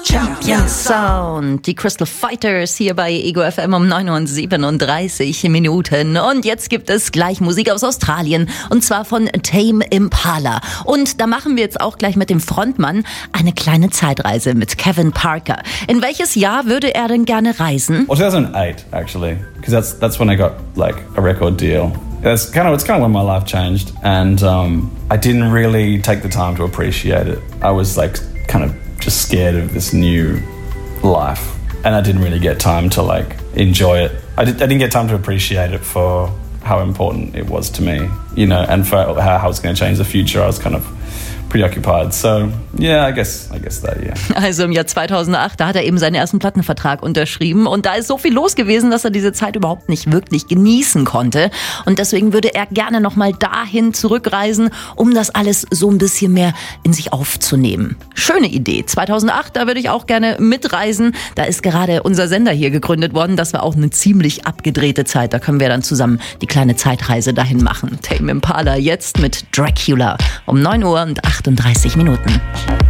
Champion Sound. Die Crystal Fighters hier bei Ego FM um 9:37 Und jetzt gibt es gleich Musik aus Australien. Und zwar von Tame Impala. Und da machen wir jetzt auch gleich mit dem Frontmann eine kleine Zeitreise mit Kevin Parker. In welches Jahr würde er denn gerne reisen? Well, 2008 actually, because that's when I got like a record deal. It's kind of when my life changed, and I didn't really take the time to appreciate it. I was like kind of just scared of this new life, and I didn't really get time to like enjoy it. I didn't get time to appreciate it for how important it was to me, you know, and for how it's going to change the future. I was kind of preoccupied. So, yeah, I guess that, yeah. Also im Jahr 2008, da hat er eben seinen ersten Plattenvertrag unterschrieben und da ist so viel los gewesen, dass er diese Zeit überhaupt nicht wirklich genießen konnte. Und deswegen würde er gerne nochmal dahin zurückreisen, um das alles so ein bisschen mehr in sich aufzunehmen. Schöne Idee. 2008, da würde ich auch gerne mitreisen. Da ist gerade unser Sender hier gegründet worden. Das war auch eine ziemlich abgedrehte Zeit. Da können wir dann zusammen die kleine Zeitreise dahin machen. Tame Impala jetzt mit Dracula um 9:38